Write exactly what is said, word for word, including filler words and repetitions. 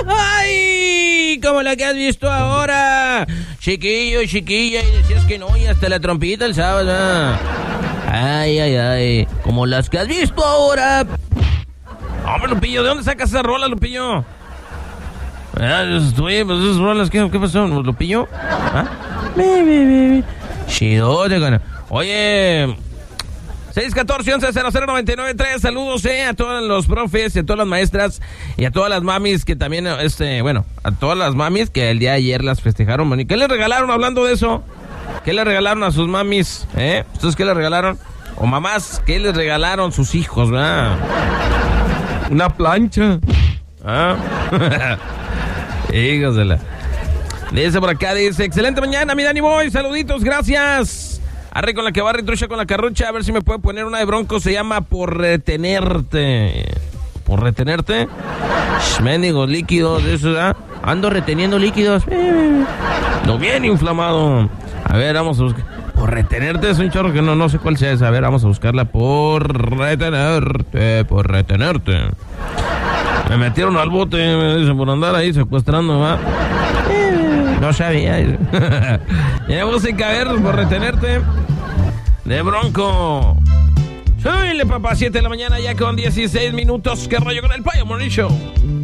¡Ay! Como la que has visto ahora. Chiquillo, chiquilla, y decías que no, y hasta la trompita el sábado. Ay, ay, ay. Como las que has visto ahora. Hombre, Lupillo, ¿de dónde sacas esa rola, Lupillo? Ah, oye, pues esas rolas, ¿qué, qué pasó, Lupillo? ¿Ah? Chido, te gana. Oye... seis catorce once cero cero nueve nueve tres. Saludos eh, a todos los profes y a todas las maestras y a todas las mamis que también, este, bueno, a todas las mamis que el día de ayer las festejaron. ¿Y qué les regalaron hablando de eso? ¿Qué le regalaron a sus mamis? ¿Eh? ¿Ustedes qué les regalaron? O mamás, ¿qué les regalaron sus hijos, verdad? Una plancha. ¿Ah? Hijos de la... Dice por acá, dice, excelente mañana, mi Danny Boy, saluditos, gracias. Arre con la que barre y trucha con la carrucha, a ver si me puede poner una de Bronco, se llama Por Retenerte. ¿Por Retenerte? Shh, mendigos líquidos, eso, ¿verdad? Ando reteniendo líquidos. Lo bien inflamado. A ver, vamos a buscar. Por Retenerte es un chorro que no, no sé cuál sea esa. A ver, vamos a buscarla. Por Retenerte, por Retenerte. Me metieron al bote, me dicen, por andar ahí secuestrando, ¿va? No sabía. Ya música, a ver, Por Retenerte. De Bronco. Súbile, papá, siete de la mañana ya con dieciséis minutos. ¿Qué rollo con el Payo Morning Show?